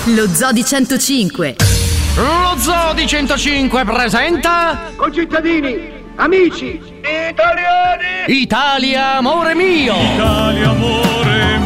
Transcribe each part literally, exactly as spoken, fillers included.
Lo Zoo di centocinque. Lo Zoo di centocinque presenta concittadini, amici, italiani. Italia amore mio. Italia amore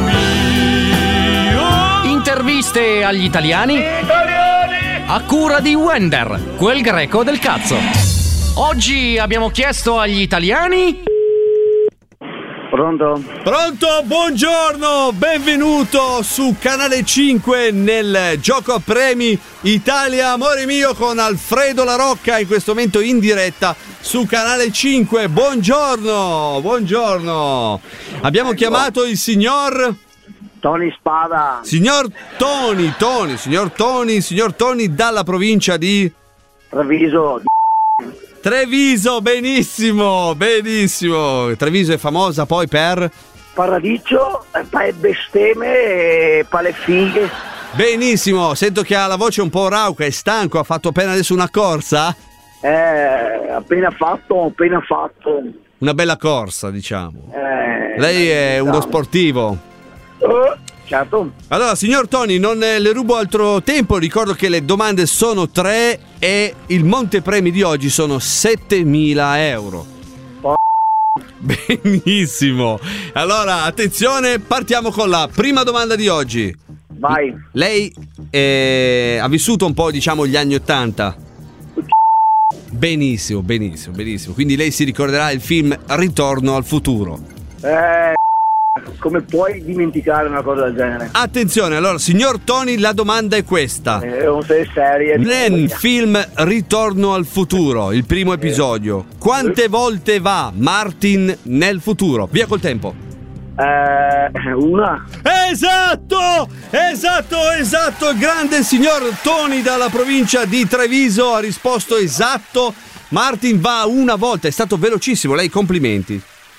mio. Interviste agli italiani Italiani. a cura di Wender, quel greco del cazzo. Oggi abbiamo chiesto agli italiani. Pronto? Pronto, buongiorno, benvenuto su Canale cinque nel gioco a premi Italia amore mio con Alfredo La Rocca, in questo momento in diretta su Canale cinque. Buongiorno, buongiorno. Abbiamo chiamato il signor Tony Spada. Signor Tony, Tony, signor Tony, signor Tony dalla provincia di Treviso. Treviso, benissimo, benissimo. Treviso è famosa poi per Paradiso, pa- bestemmie e pale fighe. benissimo, sento che ha la voce un po' rauca, è stanco, ha fatto appena adesso una corsa? Eh, appena fatto, appena fatto. Una bella corsa, diciamo. Eh, Lei è uno diciamo. sportivo. Eh, certo. Allora, signor Tony, non le rubo altro tempo, ricordo che le domande sono tre e il montepremi di oggi sono settemila euro. Oh. Benissimo. Allora, attenzione, partiamo con la prima domanda di oggi. Vai. Lei eh, ha vissuto un po', diciamo, gli anni ottanta. Benissimo, benissimo, benissimo. Quindi lei si ricorderà il film Ritorno al futuro. Eh, come puoi dimenticare una cosa del genere? Attenzione, allora, signor Tony, la domanda è questa. Eh, non sei serie. Nel film Ritorno al futuro, il primo episodio, quante volte va Martin nel futuro? Via col tempo. Eh, una. Esatto, esatto, esatto. Il grande signor Tony dalla provincia di Treviso ha risposto esatto. Martin va una volta, è stato velocissimo, lei complimenti.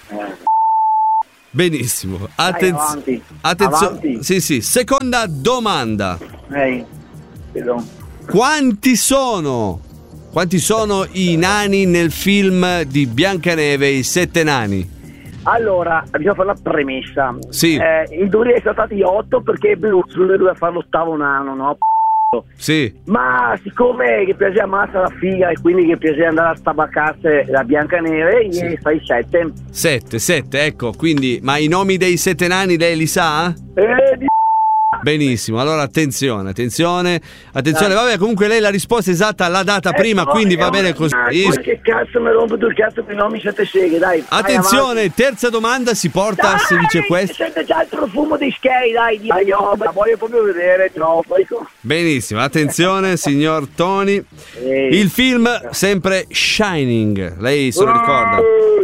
Benissimo. Attenz- avanti. Attenzione. Avanti. Sì, sì. Seconda domanda. Ehi, vedo. Quanti sono? Quanti sono i nani nel film di Biancaneve, i sette nani? Allora, bisogna fare la premessa. Sì. Eh, in teoria sono stati otto perché Blues doveva fare l'ottavo nano, no? Sì. Ma siccome che piaceva ammazza la figa e quindi che piaceva andare a stabaccarsi la Biancaneve, Sì. gli fai sette. Sette, sette, ecco. Quindi, ma i nomi dei sette nani lei li sa? Eh, di Benissimo, allora attenzione, attenzione, attenzione, Dai. vabbè, comunque lei la risposta esatta l'ha data Eh, prima, no, quindi eh, va no, bene così. ma che cazzo mi rompo tu il cazzo con i nomi sette seghe, dai. vai Attenzione, terza domanda si porta, avanti. si dice Dai, questo. sente già il profumo dei skate, dai. Di... Dai, no, la voglio proprio vedere, troppo. Benissimo, attenzione, signor Tony. Ehi. Il film sempre Shining, lei se lo ricorda?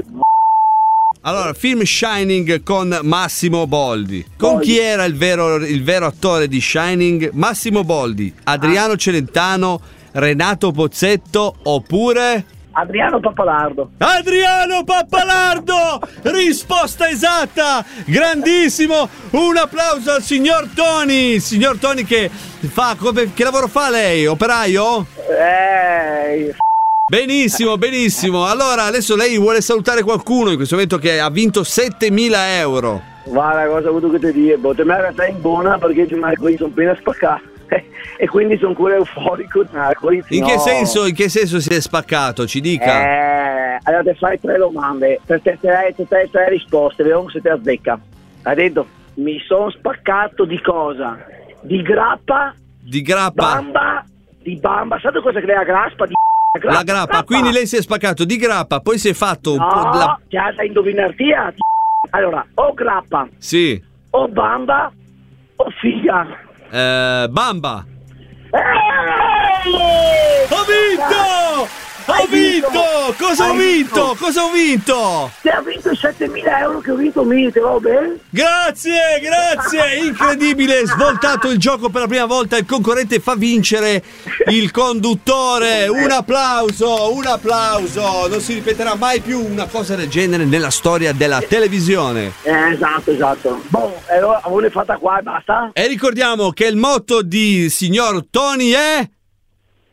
Allora, film Shining con Massimo Boldi. Con Boldi. chi era il vero, il vero attore di Shining? Massimo Boldi, Adriano Celentano, Renato Pozzetto oppure Adriano Pappalardo. Adriano Pappalardo! Risposta esatta! Grandissimo! Un applauso al signor Tony! Signor Tony che fa come, che lavoro fa lei? Operaio? Eh, Benissimo, benissimo. Allora, adesso lei vuole salutare qualcuno in questo momento che ha vinto settemila euro. guarda cosa ho avuto che ti dire, boh, te me la in buona perché qui sono appena spaccato e quindi sono pure euforico. In che senso, in che senso si è spaccato? Ci dica. Eh, allora ti fai tre domande, tre, tre, tre, tre, tre risposte, vediamo se te azzecca. Ha detto, mi sono spaccato di cosa? Di grappa, Di grappa. bamba, di bamba, sai cosa crea grappa? Di grappa, La grappa. Quindi lei si è spaccato di grappa, poi si è fatto un no, po' la... c'è da indovinarti. ah, Allora, o grappa, Sì. o bamba, o figa. Eh, Bamba. Eeeh! Ho vinto! Ho Hai vinto! vinto! Cosa ho Hai vinto? vinto! Cosa ho vinto? Ti ha vinto i settemila euro che ho vinto me, te va bene? Grazie, grazie, incredibile, svoltato il gioco per la prima volta, il concorrente fa vincere il conduttore, un applauso, un applauso, non si ripeterà mai più una cosa del genere nella storia della televisione. Eh, esatto, esatto. Boh, allora, avevo fatta qua e basta? E ricordiamo che il motto di signor Tony è...